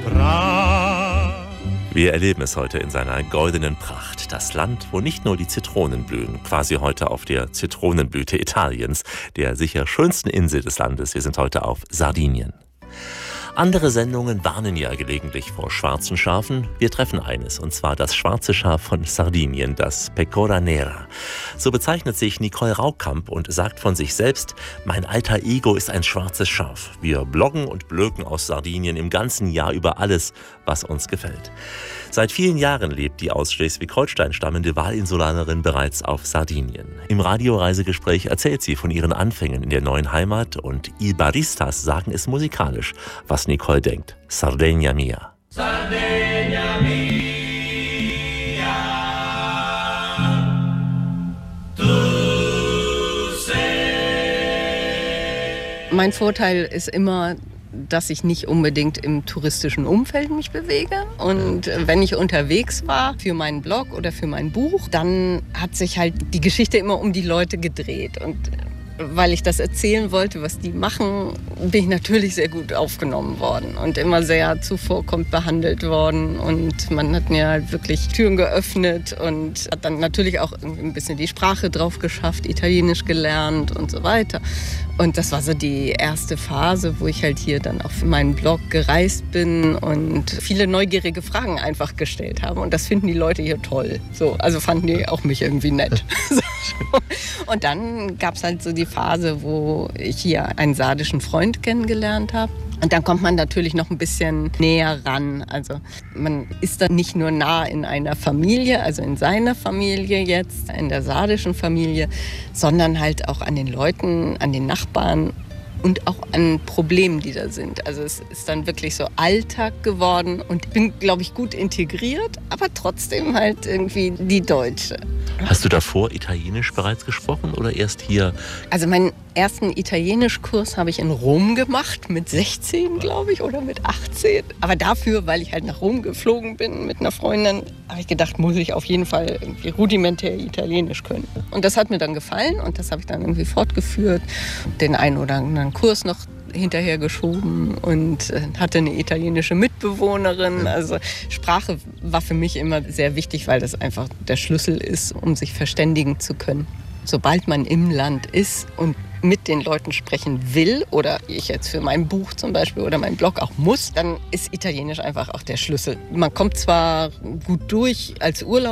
Wir erleben es heute in seiner goldenen Pracht. Das Land, wo nicht nur die Zitronen blühen, quasi heute auf der Zitronenblüte Italiens, der sicher schönsten Insel des Landes. Wir sind heute auf Sardinien. Andere Sendungen warnen ja gelegentlich vor schwarzen Schafen. Wir treffen eines, und zwar das schwarze Schaf von Sardinien, das Pecora Nera. So bezeichnet sich Nicole Raukamp und sagt von sich selbst: Mein alter Ego ist ein schwarzes Schaf. Wir bloggen und blöken aus Sardinien im ganzen Jahr über alles, was uns gefällt. Seit vielen Jahren lebt die aus Schleswig-Holstein stammende Wahlinsulanerin bereits auf Sardinien. Im Radioreisegespräch erzählt sie von ihren Anfängen in der neuen Heimat, und I Baristas sagen es musikalisch, was Nicole denkt. Sardegna mia. Sardegna mia. Tu sei. Mein Vorteil ist immer, dass ich nicht unbedingt im touristischen Umfeld mich bewege. Und wenn ich unterwegs war für meinen Blog oder für mein Buch, dann hat sich halt die Geschichte immer um die Leute gedreht. Und weil ich das erzählen wollte, was die machen, bin ich natürlich sehr gut aufgenommen worden und immer sehr zuvorkommend behandelt worden. Und man hat mir halt wirklich Türen geöffnet und hat dann natürlich auch ein bisschen die Sprache drauf geschafft, Italienisch gelernt und so weiter. Und das war so die erste Phase, wo ich halt hier dann auf meinen Blog gereist bin und viele neugierige Fragen einfach gestellt habe. Und das finden die Leute hier toll. So, also fanden die auch mich irgendwie nett. Und dann gab es halt so die Phase, wo ich hier einen sardischen Freund kennengelernt habe. Und dann kommt man natürlich noch ein bisschen näher ran. Also man ist dann nicht nur nah in einer Familie, also in seiner Familie jetzt, in der sardischen Familie, sondern halt auch an den Leuten, an den Nachbarn und auch an Problemen, die da sind. Also es ist dann wirklich so Alltag geworden und ich bin, glaube ich, gut integriert, aber trotzdem halt irgendwie die Deutsche. Hast du davor Italienisch bereits gesprochen oder erst hier? Also meinen ersten Italienischkurs habe ich in Rom gemacht, mit 16, glaube ich, oder mit 18. Aber dafür, weil ich halt nach Rom geflogen bin mit einer Freundin, habe ich gedacht, muss ich auf jeden Fall irgendwie rudimentär Italienisch können. Und das hat mir dann gefallen und das habe ich dann irgendwie fortgeführt. Den einen oder anderen Kurs noch hinterher geschoben und hatte eine italienische Mitbewohnerin. Also Sprache war für mich immer sehr wichtig, weil das einfach der Schlüssel ist, um sich verständigen zu können. Sobald man im Land ist und mit den Leuten sprechen will, oder ich jetzt für mein Buch zum Beispiel oder meinen Blog auch muss, dann ist Italienisch einfach auch der Schlüssel. Man kommt zwar gut durch als Urlaub,